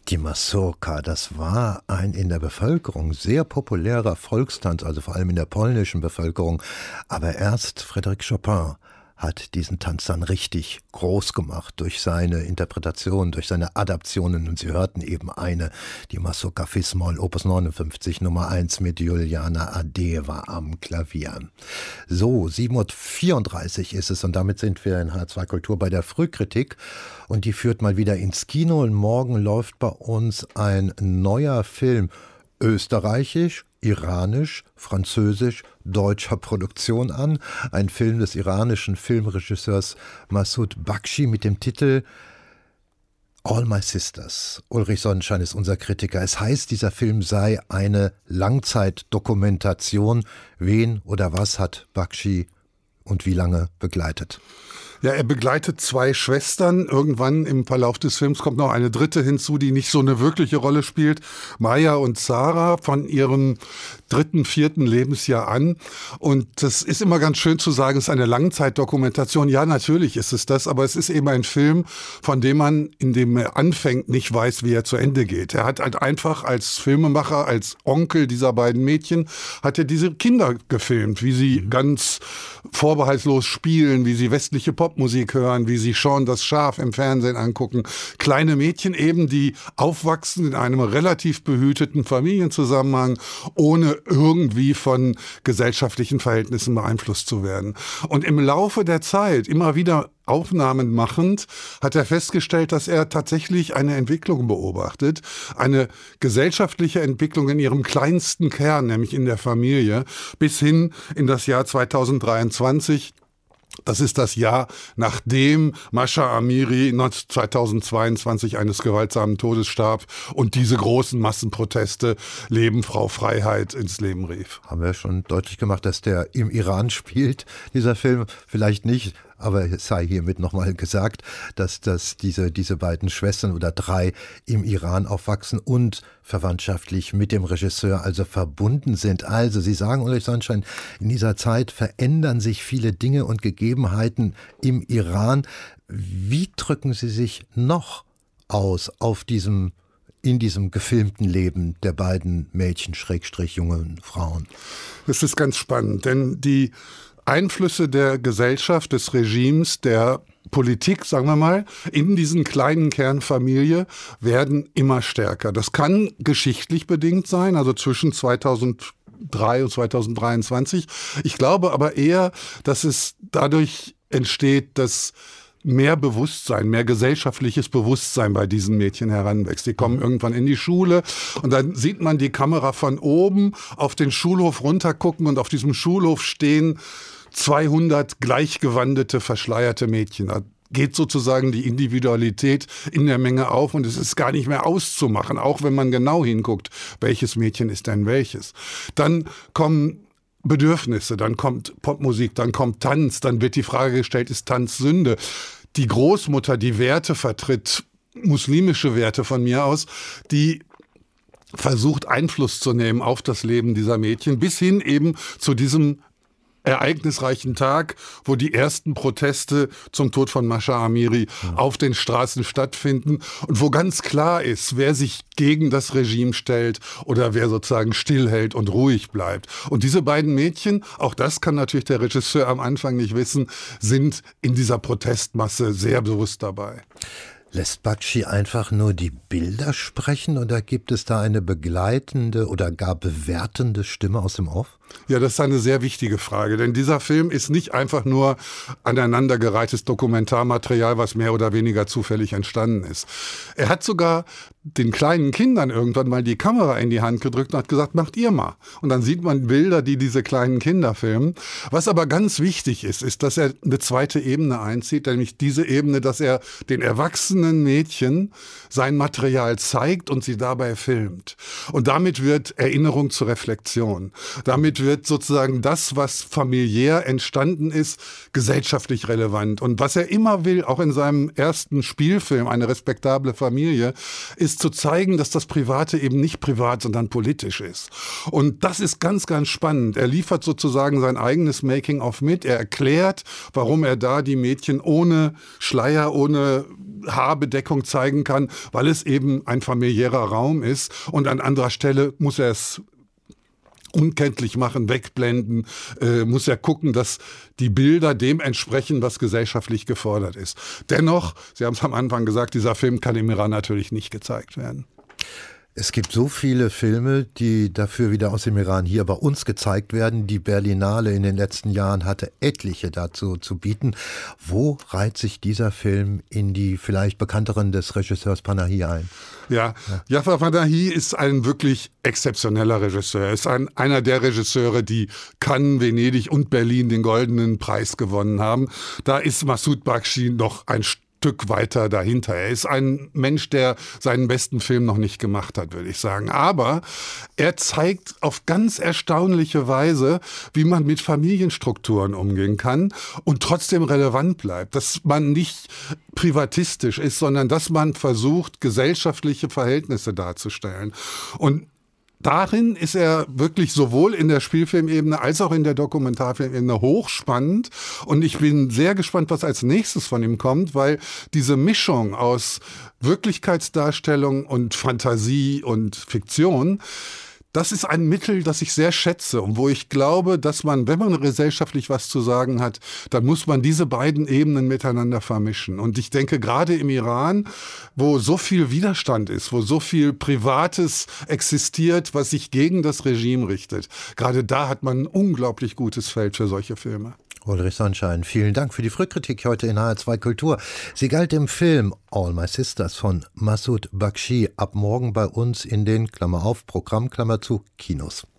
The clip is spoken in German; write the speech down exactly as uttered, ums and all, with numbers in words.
Die Mazurka, das war ein in der Bevölkerung sehr populärer Volkstanz, also vor allem in der polnischen Bevölkerung. Aber erst Frédéric Chopin hat diesen Tanz dann richtig groß gemacht durch seine Interpretation, durch seine Adaptionen. Und Sie hörten eben eine, die Mazurka Fis-Moll, Opus neunundfünfzig, Nummer eins mit Juliana Adeva am Klavier. So, sieben Uhr vierunddreißig ist es und damit sind wir in H zwei Kultur bei der Frühkritik. Und die führt mal wieder ins Kino und morgen läuft bei uns ein neuer Film, österreichisch, iranisch, französisch, deutscher Produktion an. Ein Film des iranischen Filmregisseurs Masoud Bakshi mit dem Titel All My Sisters. Ulrich Sonnenschein ist unser Kritiker. Es heißt, dieser Film sei eine Langzeitdokumentation. Wen oder was hat Bakshi und wie lange begleitet? Ja, er begleitet zwei Schwestern. Irgendwann im Verlauf des Films kommt noch eine dritte hinzu, die nicht so eine wirkliche Rolle spielt. Maya und Sarah von ihrem dritten, vierten Lebensjahr an. Und das ist immer ganz schön zu sagen, es ist eine Langzeitdokumentation. Ja, natürlich ist es das, aber es ist eben ein Film, von dem man, in dem er anfängt, nicht weiß, wie er zu Ende geht. Er hat halt einfach als Filmemacher, als Onkel dieser beiden Mädchen, hat er diese Kinder gefilmt, wie sie mhm. ganz vorbehaltlos spielen, wie sie westliche Popmusik hören, wie sie Shaun das Schaf im Fernsehen angucken. Kleine Mädchen eben, die aufwachsen in einem relativ behüteten Familienzusammenhang, ohne irgendwie von gesellschaftlichen Verhältnissen beeinflusst zu werden. Und im Laufe der Zeit, immer wieder Aufnahmen machend, hat er festgestellt, dass er tatsächlich eine Entwicklung beobachtet, eine gesellschaftliche Entwicklung in ihrem kleinsten Kern, nämlich in der Familie, bis hin in das Jahr zweitausenddreiundzwanzig. Das ist das Jahr, nachdem Mascha Amiri zweitausendzweiundzwanzig eines gewaltsamen Todes starb und diese großen Massenproteste Leben, Frau, Freiheit ins Leben rief. Haben wir schon deutlich gemacht, dass der im Iran spielt, dieser Film. Vielleicht nicht, aber es sei hiermit nochmal gesagt, dass, dass diese, diese beiden Schwestern oder drei im Iran aufwachsen und verwandtschaftlich mit dem Regisseur also verbunden sind. Also, Sie sagen, Ulrich Sonnenschein, in dieser Zeit verändern sich viele Dinge und Gegebenheiten im Iran. Wie drücken Sie sich noch aus auf diesem, in diesem gefilmten Leben der beiden Mädchen, Schrägstrich, jungen Frauen? Das ist ganz spannend, denn die Einflüsse der Gesellschaft, des Regimes, der Politik, sagen wir mal, in diesen kleinen Kernfamilie werden immer stärker. Das kann geschichtlich bedingt sein, also zwischen zweitausenddrei und zweitausenddreiundzwanzig. Ich glaube aber eher, dass es dadurch entsteht, dass mehr Bewusstsein, mehr gesellschaftliches Bewusstsein bei diesen Mädchen heranwächst. Die kommen irgendwann in die Schule und dann sieht man die Kamera von oben auf den Schulhof runtergucken und auf diesem Schulhof stehen zweihundert gleichgewandete, verschleierte Mädchen. Da geht sozusagen die Individualität in der Menge auf und es ist gar nicht mehr auszumachen, auch wenn man genau hinguckt, welches Mädchen ist denn welches. Dann kommen Bedürfnisse, dann kommt Popmusik, dann kommt Tanz, dann wird die Frage gestellt, ist Tanz Sünde? Die Großmutter, die Werte vertritt, muslimische Werte von mir aus, die versucht Einfluss zu nehmen auf das Leben dieser Mädchen, bis hin eben zu diesem ereignisreichen Tag, wo die ersten Proteste zum Tod von Mascha Amiri ja. auf den Straßen stattfinden und wo ganz klar ist, wer sich gegen das Regime stellt oder wer sozusagen stillhält und ruhig bleibt. Und diese beiden Mädchen, auch das kann natürlich der Regisseur am Anfang nicht wissen, sind in dieser Protestmasse sehr bewusst dabei. Lässt Bakshi einfach nur die Bilder sprechen oder gibt es da eine begleitende oder gar bewertende Stimme aus dem Off? Ja, das ist eine sehr wichtige Frage, denn dieser Film ist nicht einfach nur aneinandergereihtes Dokumentarmaterial, was mehr oder weniger zufällig entstanden ist. Er hat sogar den kleinen Kindern irgendwann mal die Kamera in die Hand gedrückt und hat gesagt, macht ihr mal. Und dann sieht man Bilder, die diese kleinen Kinder filmen. Was aber ganz wichtig ist, ist, dass er eine zweite Ebene einzieht, nämlich diese Ebene, dass er den erwachsenen Mädchen sein Material zeigt und sie dabei filmt. Und damit wird Erinnerung zur Reflexion. Damit wird sozusagen das, was familiär entstanden ist, gesellschaftlich relevant. Und was er immer will, auch in seinem ersten Spielfilm, Eine respektable Familie, ist zu zeigen, dass das Private eben nicht privat, sondern politisch ist. Und das ist ganz, ganz spannend. Er liefert sozusagen sein eigenes Making-of mit. Er erklärt, warum er da die Mädchen ohne Schleier, ohne Haarbedeckung zeigen kann, weil es eben ein familiärer Raum ist. Und an anderer Stelle muss er es unkenntlich machen, wegblenden, äh, muss er gucken, dass die Bilder dem entsprechen, was gesellschaftlich gefordert ist. Dennoch, Sie haben es am Anfang gesagt, dieser Film kann im Iran natürlich nicht gezeigt werden. Es gibt so viele Filme, die dafür wieder aus dem Iran hier bei uns gezeigt werden. Die Berlinale in den letzten Jahren hatte etliche dazu zu bieten. Wo reiht sich dieser Film in die vielleicht bekannteren des Regisseurs Panahi ein? Ja, ja. Jafar Panahi ist ein wirklich exzeptioneller Regisseur. Er ist ein, einer der Regisseure, die Cannes, Venedig und Berlin den Goldenen Preis gewonnen haben. Da ist Masoud Bakshi noch ein Stück weiter dahinter. Er ist ein Mensch, der seinen besten Film noch nicht gemacht hat, würde ich sagen. Aber er zeigt auf ganz erstaunliche Weise, wie man mit Familienstrukturen umgehen kann und trotzdem relevant bleibt. Dass man nicht privatistisch ist, sondern dass man versucht, gesellschaftliche Verhältnisse darzustellen. Und darin ist er wirklich sowohl in der Spielfilmebene als auch in der Dokumentarfilmebene hochspannend. Und ich bin sehr gespannt, was als nächstes von ihm kommt, weil diese Mischung aus Wirklichkeitsdarstellung und Fantasie und Fiktion, das ist ein Mittel, das ich sehr schätze und wo ich glaube, dass man, wenn man gesellschaftlich was zu sagen hat, dann muss man diese beiden Ebenen miteinander vermischen. Und ich denke, gerade im Iran, wo so viel Widerstand ist, wo so viel Privates existiert, was sich gegen das Regime richtet, gerade da hat man ein unglaublich gutes Feld für solche Filme. Ulrich Sonnschein, vielen Dank für die Frühkritik heute in H R zwei Kultur. Sie galt im Film All My Sisters von Masoud Bakshi ab morgen bei uns in den, Klammer auf, Programm, Klammer zu, Kinos.